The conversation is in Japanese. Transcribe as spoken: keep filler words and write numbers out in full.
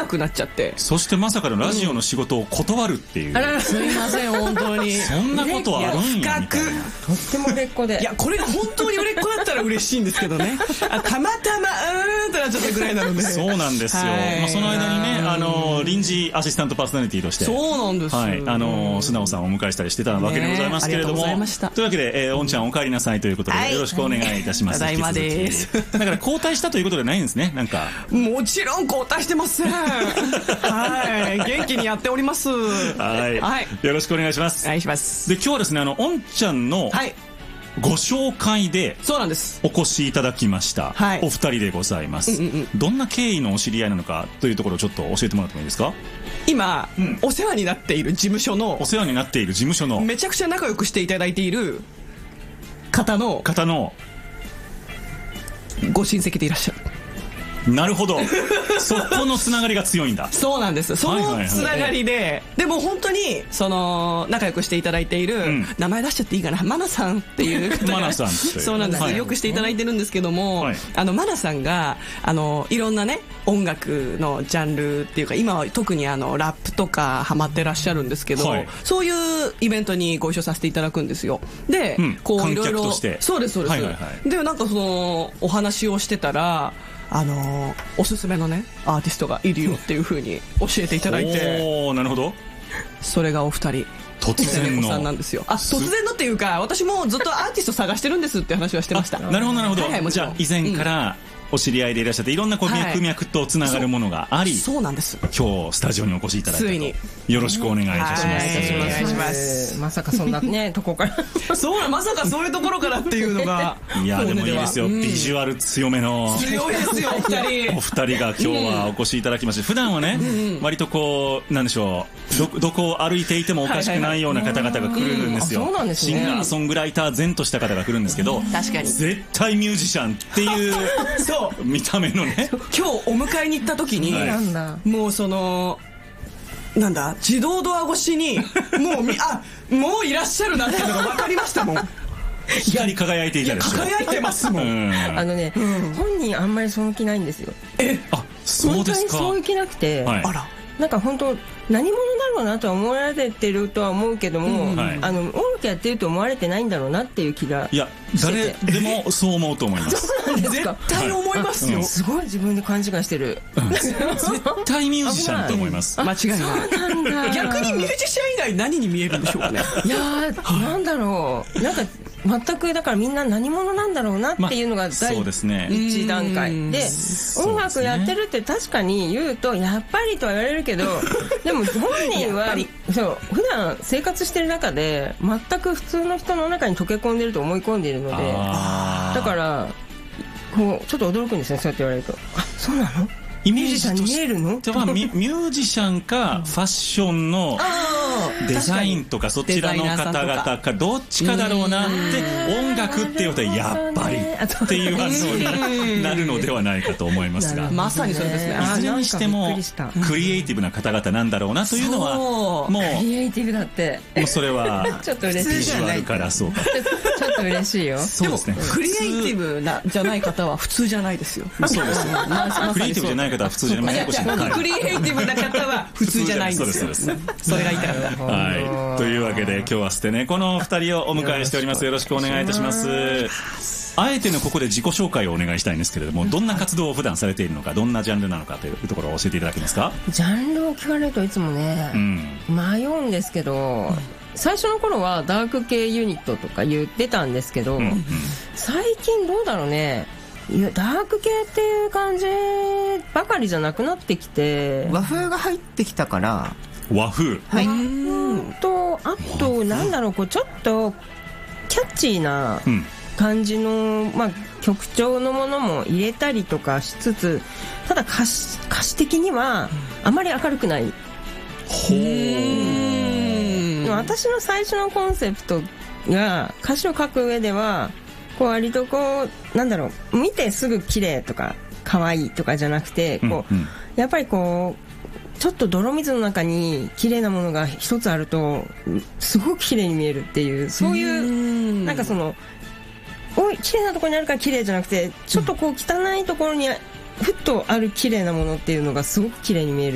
くなっちゃって、 そしてまさかのラジオの仕事を断るっていう、 うん、あらすいません本当にそんなことあるんやみたいな。 とっても売れっ子で、 いやこれが本当に売れっ子だったら嬉しいんですけどねあたまたまうーんってなっちゃったぐらいなのでそうなんですよ、まあ、その間にねあの臨時アシスタントパーソナリティとしてそうなんです、 はい、あの素直さんをお迎えしたりしてたわけでございますけれども、ね、というわけで、えー、おんちゃんお帰りなさいということで、はい、よろしくお願いいたします。 ただいまです。 だから交代したということではないんですね。なんかもちろん交代してますはい元気にやっておりますはい、はい、よろしくお願いします。 お願いします。 で今日はですねあのおんちゃんの、はい、ご紹介でそうなんですお越しいただきました、はい、お二人でございます、うんうんうん、どんな経緯のお知り合いなのかというところをちょっと教えてもらってもいいですか。 今、うん、お世話になっている事務所のお世話になっている事務所のめちゃくちゃ仲良くしていただいている方の方のご親戚でいらっしゃる。 なるほどそこのつながりが強いんだ。 そうなんです。そのつながりで、はいはいはい、でも本当にその仲良くしていただいている、うん、名前出しちゃっていいかな、マナさんっていう方がマナさんってそうなんです、はい、よくしていただいてるんですけども、はい、あのマナさんがあのいろんなね音楽のジャンルっていうか今は特にあのラップとかハマってらっしゃるんですけど、はい、そういうイベントにご一緒させていただくんですよ。で、うん、こういろいろそうですそうです、はいはいはい、でなんかそのお話をしてたらあのおすすめのねアーティストがいるよっていう風に教えていただいておーなるほど。 それがお二人突然のさんなんですよ。あ突然のっていうか私もずっとアーティスト探してるんですって話はしてましたなるほどなるほど、 はいはい、 じゃあ以前から、うんお知り合いでいらっしゃっていろんなこう脈々とつながるものがあり、 そうなんです。 今日スタジオにお越しいただいたと。ついによろしくお願いいたします。 お願いします。 まさかそんなねとこからそうなまさかそういうところからっていうのがいやでもいいですよ、うん、ビジュアル強めの強いですよお二人お二人が今日はお越しいただきまして、普段はね、うん、割とこうなんでしょう ど, どこを歩いていてもおかしくないような方々が来るんですよ、 はいはいはい、 シンガーソングライター前とした方が来るんですけど、うん、 確かに絶対ミュージシャンっていうそう見た目のね今日お迎えに行った時に、はい、もうそのなんだ自動ドア越しにもうみあもういらっしゃるなっていうのが分かりましたもん光り輝いていたでしょ。 輝いてますもん、うん、 あのね、うん、本人あんまりその気ないんですよ。 えあそうですか。 本当にそういう気なくて、はい、あらなんか本当何者だろうなとは思われてるとは思うけども、うんはい、あの音楽やってると思われてないんだろうなっていう気がしてて。 いや誰でもそう思うと思います。 そうなんですか。 絶対思いますよ、はい、 すごい自分で勘違いしてる、 うん、絶対ミュージシャンと思います。 間違いない。 そうなんだ。 逆にミュージシャン以外何に見えるんでしょうかね。 いやーなんだろうなんか全くだからみんな何者なんだろうなっていうのが第一段階、まあ、で、ね、音楽やってるって確かに言うとやっぱりとは言われるけどでも本人はそう普段生活してる中で全く普通の人の中に溶け込んでると思い込んでいるので、だからこうちょっと驚くんですね、そうやって言われると。あ、そうなのイメージと見えるのしてはミュージシャンかファッションのデザインとかそちらの方々かどっちかだろうなって、音楽っていうとやっぱりっていう発想になるのではないかと思いますが、 まさにそれですね。 いずれにしてもクリエイティブな方々なんだろうなというのはもうクリエイティブだってもうそれはちょっと嬉しい。 ビジュアルからそうかちょっと嬉しいよ。 そうですね。 クリエイティブなじゃない方は普通じゃないですよ。 そうですね。クリエイティブじゃない方は普通じゃない。 クリエイティブな方は普通じゃないんですよ。それが言いたかった。 はい。というわけで今日はステネコの二人をお迎えしております。よろしくお願いいたします。あえてのここで自己紹介をお願いしたいんですけれども、どんな活動を普段されているのか、どんなジャンルなのかというところを教えていただけますか。 ジャンルを聞かれるといつもね、うん、迷うんですけど、うん、最初の頃はダーク系ユニットとか言ってたんですけど、うんうん、最近どうだろうね、いやダーク系っていう感じばかりじゃなくなってきて、 和風が入ってきたから和風、 はい、うんとあとなんだろう、こうちょっとキャッチーな感じの、まあ、曲調のものも入れたりとかしつつ、ただ歌詞、歌詞的にはあまり明るくない。 ほー、 私の最初のコンセプトが歌詞を書く上ではこう割とこうなんだろう、見てすぐ綺麗とか可愛いとかじゃなくて、こう、うんうん、やっぱりこうちょっと泥水の中に綺麗なものが一つあるとすごく綺麗に見えるっていう、そういうなんかそのおい綺麗なところにあるから綺麗じゃなくて、ちょっとこう汚いところにふっとある綺麗なものっていうのがすごく綺麗に見える